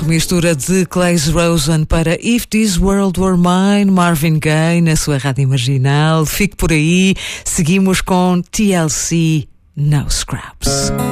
Mistura de Clays Rosen para If This World Were Mine, Marvin Gaye, na sua rádio marginal. Fique por aí. Seguimos com TLC, No Scraps.